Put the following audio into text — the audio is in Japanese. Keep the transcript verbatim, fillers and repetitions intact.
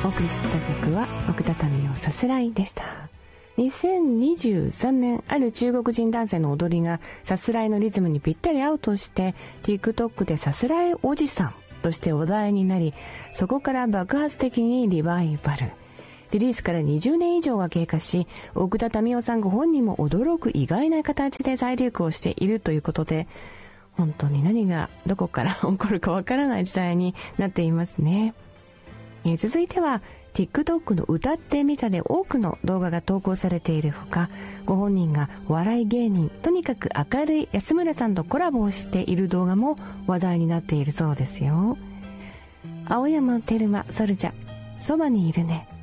お送りした曲は奥田民生さすらいでした。にせんにじゅうさんねん、ある中国人男性の踊りがさすらいのリズムにぴったり合うとして TikTok でさすらいおじさんとして話題になり、そこから爆発的にリバイバル。リリースからにじゅうねん以上が経過し、奥田民生さんご本人も驚く意外な形で再流行しているということで、本当に何がどこから起こるかわからない時代になっていますね。えー、続いては TikTok の歌ってみたで多くの動画が投稿されているほか、ご本人が笑い芸人、とにかく明るい安村さんとコラボをしている動画も話題になっているそうですよ。青山テルマソルジャ、そばにいるね。